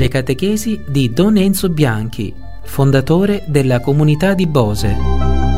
catechesi di Don Enzo Bianchi, fondatore della comunità di Bose.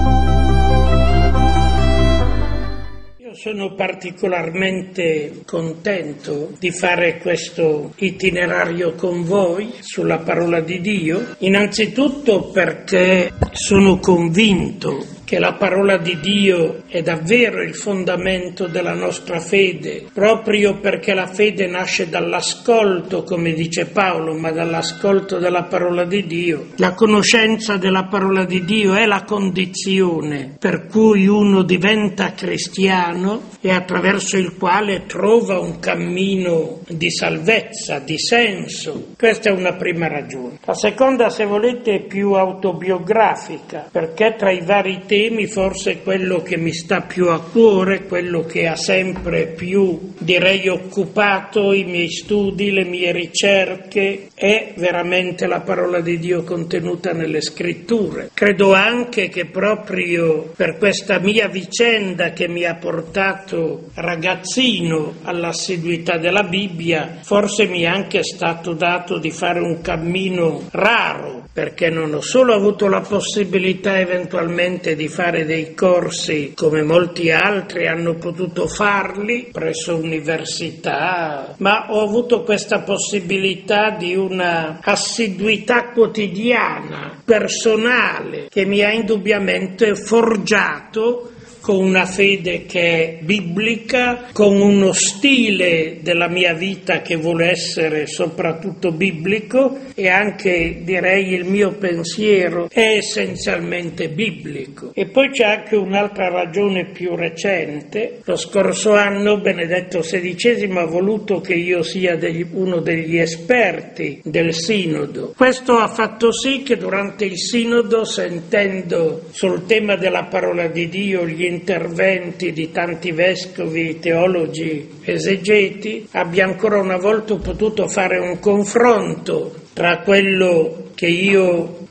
Sono particolarmente contento di fare questo itinerario con voi sulla parola di Dio, innanzitutto perché sono convinto che la parola di Dio è davvero il fondamento della nostra fede, proprio perché la fede nasce dall'ascolto, come dice Paolo, ma dall'ascolto della parola di Dio. La conoscenza della parola di Dio è la condizione per cui uno diventa cristiano e attraverso il quale trova un cammino di salvezza, di senso. Questa è una prima ragione. La seconda, se volete, è più autobiografica, perché tra i vari temi forse quello che mi sta più a cuore, quello che ha sempre più, direi, occupato i miei studi, le mie ricerche, è veramente la parola di Dio contenuta nelle scritture. Credo anche che proprio per questa mia vicenda che mi ha portato ragazzino all'assiduità della Bibbia, forse mi è anche stato dato di fare un cammino raro, perché non ho solo avuto la possibilità eventualmente di fare dei corsi come molti altri hanno potuto farli presso università, ma ho avuto questa possibilità di una assiduità quotidiana, personale, che mi ha indubbiamente forgiato con una fede che è biblica, con uno stile della mia vita che vuole essere soprattutto biblico, e anche, direi, il mio pensiero è essenzialmente biblico. E poi c'è anche un'altra ragione più recente. Lo scorso anno Benedetto XVI ha voluto che io sia uno degli esperti del Sinodo. Questo ha fatto sì che durante il Sinodo, sentendo sul tema della parola di Dio gli interventi di tanti vescovi, teologi, esegeti, abbia ancora una volta potuto fare un confronto tra quello che io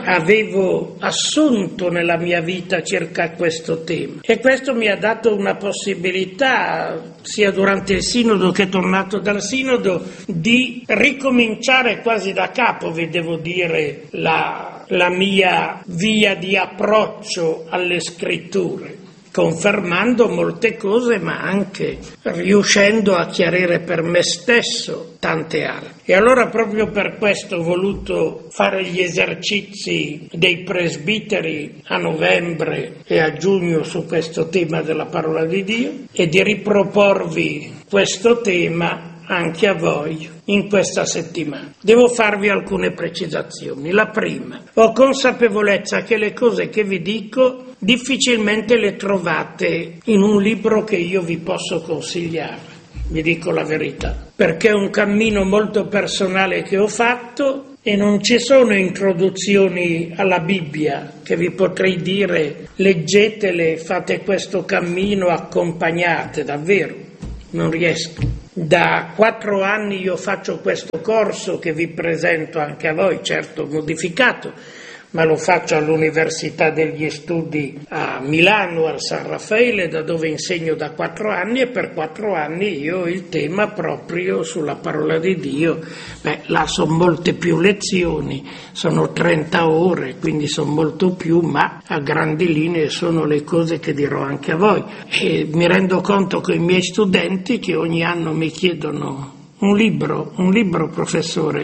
avevo assunto nella mia vita circa questo tema. E questo mi ha dato una possibilità, sia durante il Sinodo che tornato dal Sinodo, di ricominciare quasi da capo, vi devo dire, la mia via di approccio alle scritture, confermando molte cose, ma anche riuscendo a chiarire per me stesso tante altre. E allora proprio per questo ho voluto fare gli esercizi dei presbiteri a novembre e a giugno su questo tema della parola di Dio e di riproporvi questo tema anche a voi in questa settimana. Devo farvi alcune precisazioni. La prima, ho consapevolezza che le cose che vi dico difficilmente le trovate in un libro che io vi posso consigliare, vi dico la verità, perché è un cammino molto personale che ho fatto e non ci sono introduzioni alla Bibbia che vi potrei dire leggetele, fate questo cammino, accompagnate, davvero, non riesco. Da 4 anni io faccio questo corso che vi presento anche a voi, certo modificato, ma lo faccio all'Università degli Studi a Milano, al San Raffaele, da dove insegno da 4 anni, e per 4 anni io ho il tema proprio sulla parola di Dio. Là sono molte più lezioni, sono 30 ore, quindi sono molto più, ma a grandi linee sono le cose che dirò anche a voi. E mi rendo conto con i miei studenti che ogni anno mi chiedono un libro professore,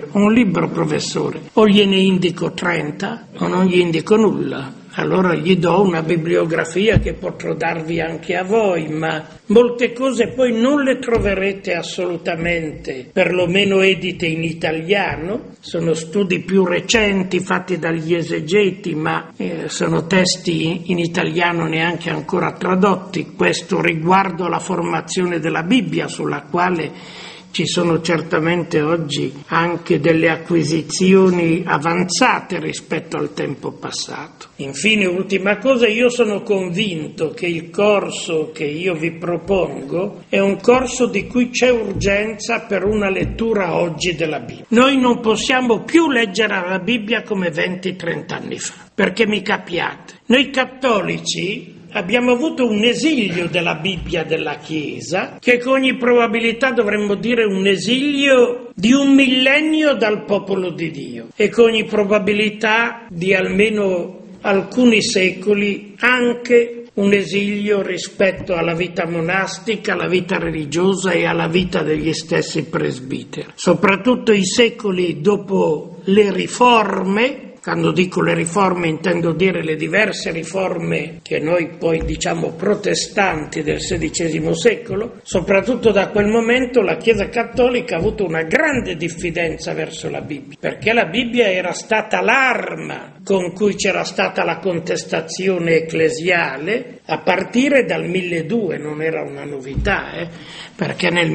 o gliene indico 30 o non gli indico nulla. Allora gli do una bibliografia che potrò darvi anche a voi, ma molte cose poi non le troverete assolutamente, perlomeno edite in italiano. Sono studi più recenti fatti dagli esegeti, ma sono testi in italiano neanche ancora tradotti. Questo riguardo la formazione della Bibbia, sulla quale ci sono certamente oggi anche delle acquisizioni avanzate rispetto al tempo passato. Infine, ultima cosa, io sono convinto che il corso che io vi propongo è un corso di cui c'è urgenza per una lettura oggi della Bibbia. Noi non possiamo più leggere la Bibbia come 20-30 anni fa, perché mi capiate, noi cattolici abbiamo avuto un esilio della Bibbia della Chiesa, che con ogni probabilità dovremmo dire un esilio di 1 millennio dal popolo di Dio e con ogni probabilità di almeno alcuni secoli anche un esilio rispetto alla vita monastica, alla vita religiosa e alla vita degli stessi presbiteri. Soprattutto i secoli dopo le riforme. Quando dico le riforme intendo dire le diverse riforme che noi poi diciamo protestanti del XVI secolo. Soprattutto da quel momento la Chiesa Cattolica ha avuto una grande diffidenza verso la Bibbia, perché la Bibbia era stata l'arma con cui c'era stata la contestazione ecclesiale a partire dal 1200, non era una novità, perché nel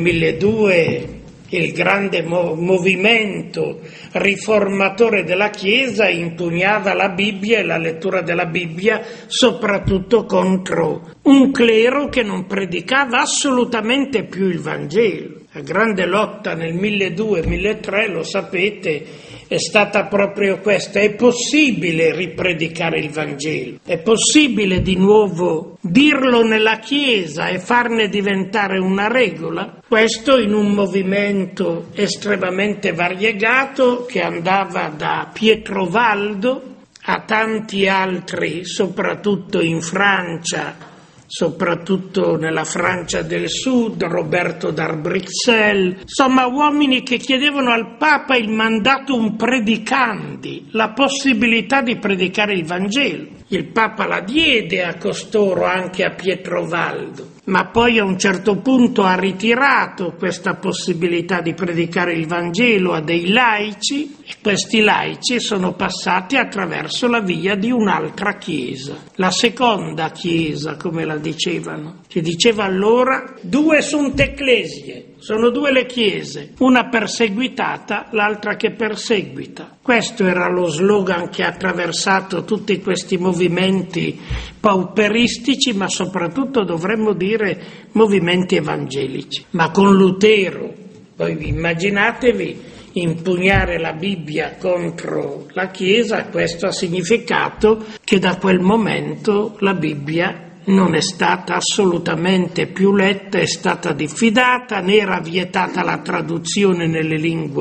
1200 il grande movimento riformatore della Chiesa impugnava la Bibbia e la lettura della Bibbia soprattutto contro un clero che non predicava assolutamente più il Vangelo. La grande lotta nel 1200-1300, lo sapete, è stata proprio questa. È possibile ripredicare il Vangelo? È possibile di nuovo dirlo nella Chiesa e farne diventare una regola? Questo in un movimento estremamente variegato che andava da Pietro-Valdo a tanti altri, soprattutto in Francia, soprattutto nella Francia del Sud, Roberto d'Arbrixel, insomma uomini che chiedevano al Papa il mandatum predicandi, la possibilità di predicare il Vangelo. Il Papa la diede a costoro, anche a Pietro-Valdo, ma poi a un certo punto ha ritirato questa possibilità di predicare il Vangelo a dei laici e questi laici sono passati attraverso la via di un'altra Chiesa, la seconda Chiesa, come la dicevano. Si diceva allora 2 sunt ecclesie, sono 2 le chiese, una perseguitata, l'altra che perseguita. Questo era lo slogan che ha attraversato tutti questi movimenti pauperistici, ma soprattutto dovremmo dire movimenti evangelici. Ma con Lutero, poi immaginatevi, impugnare la Bibbia contro la Chiesa, questo ha significato che da quel momento la Bibbia non è stata assolutamente più letta, è stata diffidata, ne era vietata la traduzione nelle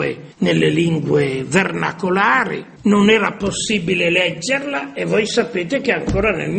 lingue vernacolari, non era possibile leggerla e voi sapete che ancora nel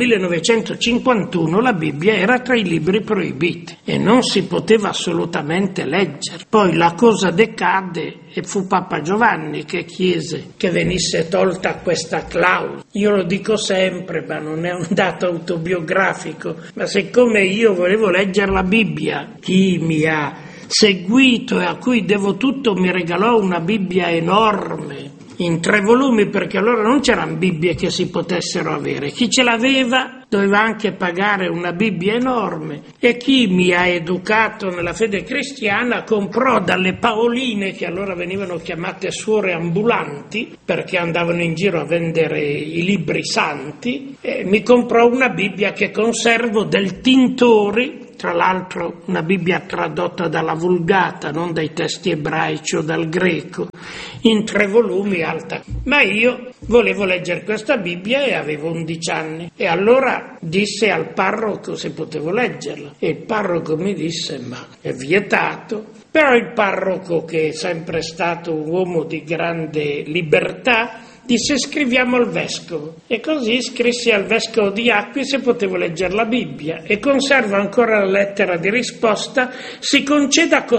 1951 la Bibbia era tra i libri proibiti e non si poteva assolutamente leggere. Poi la cosa decadde e fu Papa Giovanni che chiese che venisse tolta questa clausola. Io lo dico sempre, ma non è un dato autobiografico, ma siccome io volevo leggere la Bibbia, chi mi ha seguito e a cui devo tutto mi regalò una Bibbia enorme in 3 volumi, perché allora non c'erano Bibbie che si potessero avere. Chi ce l'aveva doveva anche pagare una Bibbia enorme e chi mi ha educato nella fede cristiana comprò dalle paoline, che allora venivano chiamate suore ambulanti perché andavano in giro a vendere i libri santi, e mi comprò una Bibbia che conservo del Tintori, tra l'altro una Bibbia tradotta dalla Vulgata, non dai testi ebraici o dal greco, in 3 volumi alta. Ma io volevo leggere questa Bibbia e avevo 11 anni e allora disse al parroco se potevo leggerla e il parroco mi disse ma è vietato. Però il parroco, che è sempre stato un uomo di grande libertà, disse scriviamo al vescovo, e così scrissi al vescovo di Acqui se potevo leggere la Bibbia e conservo ancora la lettera di risposta: si conceda a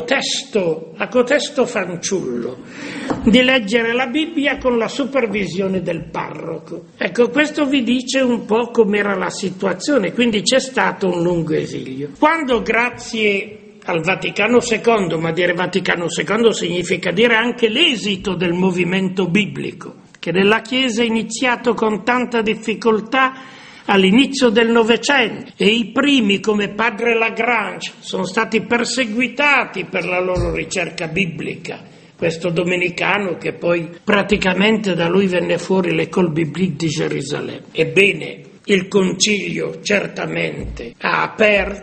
cotesto fanciullo di leggere la Bibbia con la supervisione del parroco. Ecco, questo vi dice un po' com'era la situazione, quindi c'è stato un lungo esilio. Quando grazie al Vaticano II, ma dire Vaticano II significa dire anche l'esito del movimento biblico, che nella Chiesa è iniziato con tanta difficoltà all'inizio del Novecento e i primi come padre Lagrange sono stati perseguitati per la loro ricerca biblica, questo domenicano che poi praticamente da lui venne fuori l'École biblique di Gerusalemme. Ebbene, il concilio certamente ha aperto,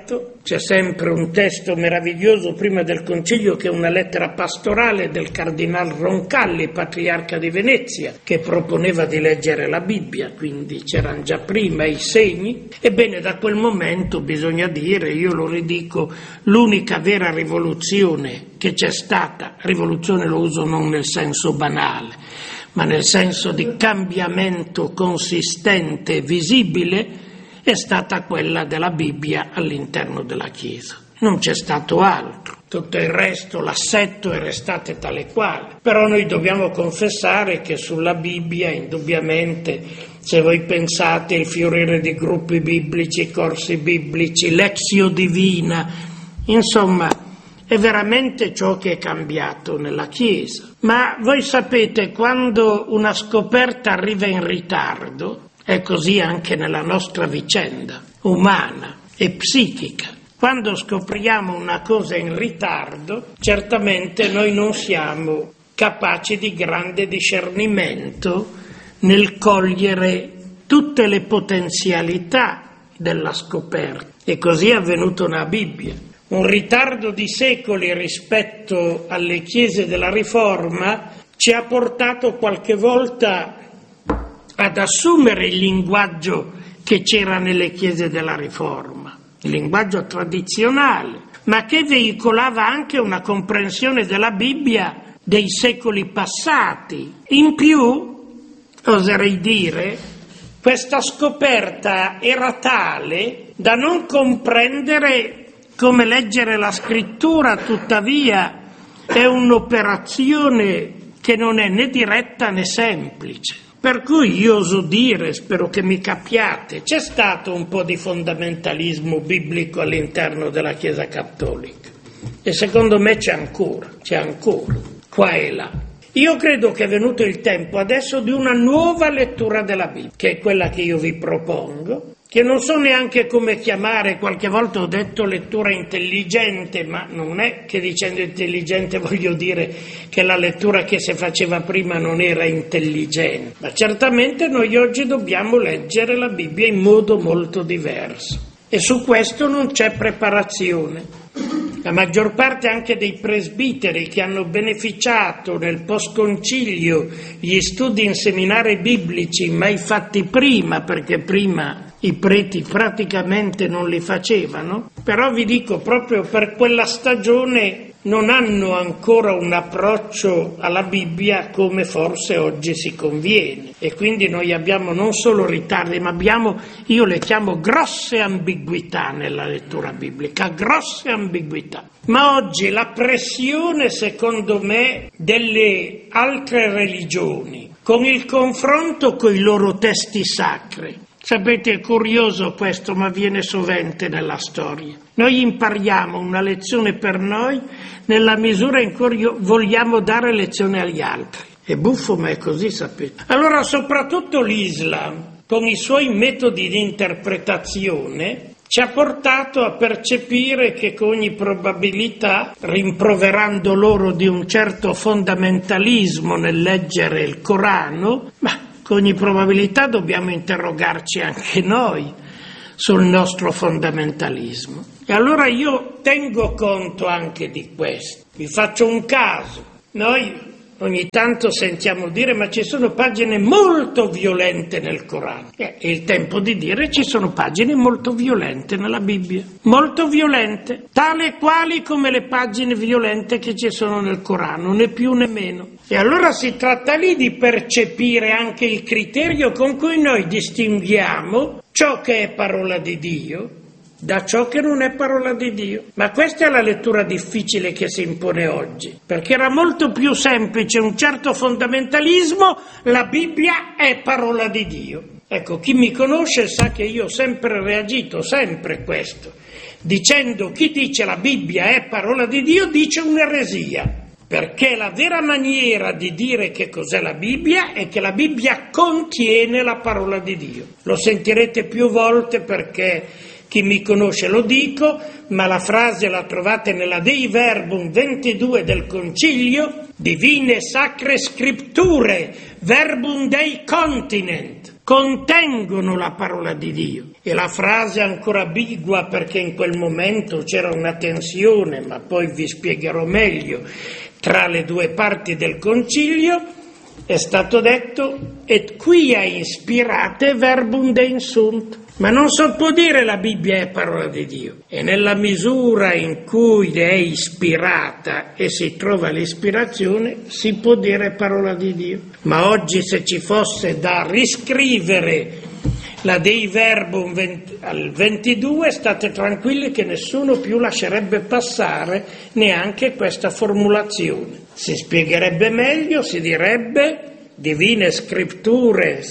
C'è sempre un testo meraviglioso prima del concilio che è una lettera pastorale del cardinal Roncalli, patriarca di Venezia, che proponeva di leggere la Bibbia, quindi c'erano già prima i segni. Ebbene, da quel momento bisogna dire, io lo ridico, l'unica vera rivoluzione che c'è stata, rivoluzione lo uso non nel senso banale, ma nel senso di cambiamento consistente e visibile, è stata quella della Bibbia all'interno della Chiesa. Non c'è stato altro. Tutto il resto, l'assetto è restato tale quale. Però noi dobbiamo confessare che sulla Bibbia, indubbiamente, se voi pensate il fiorire di gruppi biblici, corsi biblici, Lexio Divina, insomma, è veramente ciò che è cambiato nella Chiesa. Ma voi sapete, quando una scoperta arriva in ritardo, è così anche nella nostra vicenda umana e psichica. Quando scopriamo una cosa in ritardo, certamente noi non siamo capaci di grande discernimento nel cogliere tutte le potenzialità della scoperta. E così è avvenuto nella Bibbia. Un ritardo di secoli rispetto alle chiese della Riforma ci ha portato qualche volta ad assumere il linguaggio che c'era nelle chiese della Riforma, il linguaggio tradizionale, ma che veicolava anche una comprensione della Bibbia dei secoli passati. In più, oserei dire, questa scoperta era tale da non comprendere come leggere la scrittura, tuttavia è un'operazione che non è né diretta né semplice. Per cui io oso dire, spero che mi capiate, c'è stato un po' di fondamentalismo biblico all'interno della Chiesa Cattolica e secondo me c'è ancora, qua e là. Io credo che è venuto il tempo adesso di una nuova lettura della Bibbia, che è quella che io vi propongo, che non so neanche come chiamare, qualche volta ho detto lettura intelligente, ma non è che dicendo intelligente voglio dire che la lettura che si faceva prima non era intelligente, ma certamente noi oggi dobbiamo leggere la Bibbia in modo molto diverso e su questo non c'è preparazione. La maggior parte anche dei presbiteri che hanno beneficiato nel post-concilio gli studi in seminari biblici mai fatti prima, perché prima i preti praticamente non li facevano, però vi dico proprio per quella stagione non hanno ancora un approccio alla Bibbia come forse oggi si conviene e quindi noi abbiamo non solo ritardi ma abbiamo, io le chiamo grosse ambiguità nella lettura biblica, grosse ambiguità. Ma oggi la pressione secondo me delle altre religioni con il confronto con i loro testi sacri, sapete, è curioso questo, ma avviene sovente nella storia. Noi impariamo una lezione per noi nella misura in cui vogliamo dare lezione agli altri. È buffo, ma è così, sapete. Allora, soprattutto l'Islam, con i suoi metodi di interpretazione, ci ha portato a percepire che con ogni probabilità, rimproverando loro di un certo fondamentalismo nel leggere il Corano, ma con ogni probabilità dobbiamo interrogarci anche noi sul nostro fondamentalismo. E allora io tengo conto anche di questo. Vi faccio un caso. Noi ogni tanto sentiamo dire ma ci sono pagine molto violente nel Corano. È il tempo di dire ci sono pagine molto violente nella Bibbia. Molto violente, tale quali come le pagine violente che ci sono nel Corano, né più né meno. E allora si tratta lì di percepire anche il criterio con cui noi distinguiamo ciò che è parola di Dio da ciò che non è parola di Dio. Ma questa è la lettura difficile che si impone oggi, perché era molto più semplice un certo fondamentalismo, la Bibbia è parola di Dio. Ecco, chi mi conosce sa che io ho sempre reagito, sempre questo, dicendo chi dice la Bibbia è parola di Dio dice un'eresia. Perché la vera maniera di dire che cos'è la Bibbia è che la Bibbia contiene la parola di Dio. Lo sentirete più volte perché chi mi conosce lo dico, ma la frase la trovate nella Dei Verbum 22 del Concilio, Divine Sacre Scripture, Verbum Dei Continent, contengono la parola di Dio. E la frase è ancora ambigua perché in quel momento c'era una tensione, ma poi vi spiegherò meglio, tra le due parti del concilio. È stato detto et quia inspirate verbum Deum sunt. Ma non si può dire la Bibbia è parola di Dio. E nella misura in cui è ispirata e si trova l'ispirazione, si può dire parola di Dio. Ma oggi se ci fosse da riscrivere la Dei Verbum al 22, state tranquilli che nessuno più lascerebbe passare neanche questa formulazione. Si spiegherebbe meglio, si direbbe Divine Scripture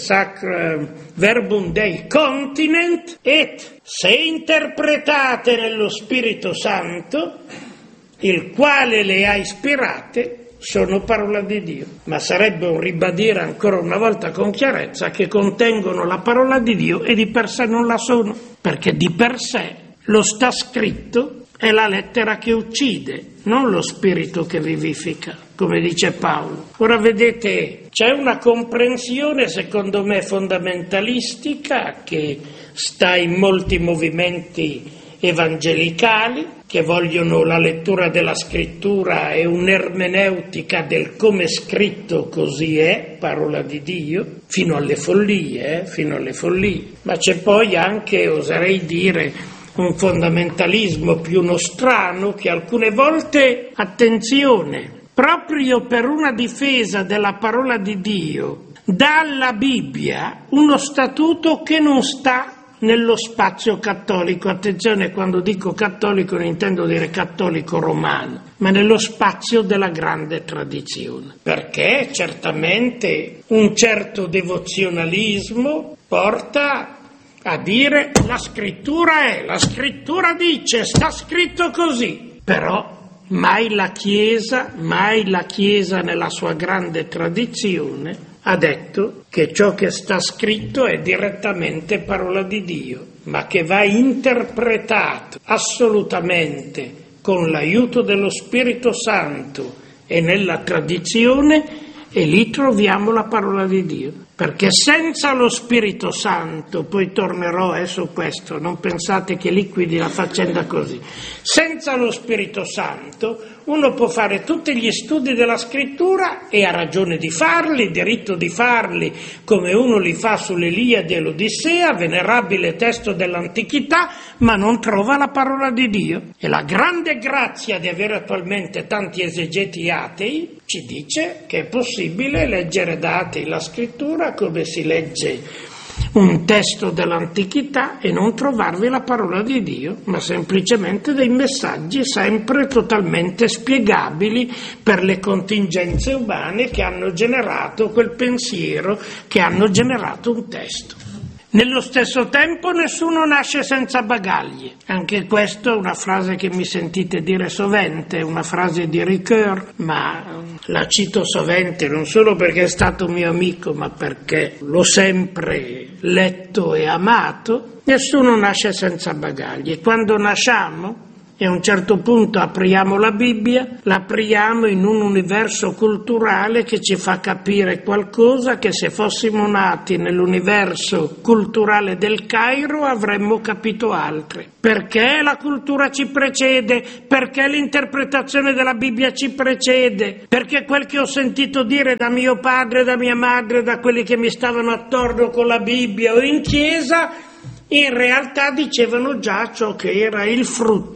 Verbum Dei Continent et, se interpretate nello Spirito Santo, il quale le ha ispirate, sono parola di Dio. Ma sarebbe un ribadire ancora una volta con chiarezza che contengono la parola di Dio e di per sé non la sono, perché di per sé lo sta scritto è la lettera che uccide, non lo spirito che vivifica, come dice Paolo. Ora vedete, c'è una comprensione secondo me fondamentalistica che sta in molti movimenti evangelicali che vogliono la lettura della scrittura e un'ermeneutica del come è scritto così è, parola di Dio, fino alle follie. Ma c'è poi anche, oserei dire, un fondamentalismo più nostrano che alcune volte, attenzione, proprio per una difesa della parola di Dio, dà alla Bibbia uno statuto che non sta nello spazio cattolico. Attenzione, quando dico cattolico non intendo dire cattolico romano, ma nello spazio della grande tradizione, perché certamente un certo devozionalismo porta a dire la scrittura dice, sta scritto così, però mai la Chiesa nella sua grande tradizione ha detto che ciò che sta scritto è direttamente parola di Dio, ma che va interpretato assolutamente con l'aiuto dello Spirito Santo e nella tradizione, e lì troviamo la parola di Dio. Perché senza lo Spirito Santo, poi tornerò su questo, non pensate che liquidi la faccenda così, senza lo Spirito Santo uno può fare tutti gli studi della scrittura e ha ragione di farli, diritto di farli, come uno li fa sull'Iliade e l'Odissea, venerabile testo dell'antichità, ma non trova la parola di Dio. E la grande grazia di avere attualmente tanti esegeti atei ci dice che è possibile leggere da atei la scrittura come si legge un testo dell'antichità e non trovarvi la parola di Dio, ma semplicemente dei messaggi sempre totalmente spiegabili per le contingenze umane che hanno generato quel pensiero, che hanno generato un testo. Nello stesso tempo nessuno nasce senza bagagli. Anche questa è una frase che mi sentite dire sovente, una frase di Ricoeur, ma la cito sovente non solo perché è stato mio amico, ma perché l'ho sempre letto e amato. Nessuno nasce senza bagagli e quando nasciamo e a un certo punto apriamo la Bibbia, l'apriamo in un universo culturale che ci fa capire qualcosa che se fossimo nati nell'universo culturale del Cairo avremmo capito altre. Perché la cultura ci precede? Perché l'interpretazione della Bibbia ci precede? Perché quel che ho sentito dire da mio padre, da mia madre, da quelli che mi stavano attorno con la Bibbia o in chiesa, in realtà dicevano già ciò che era il frutto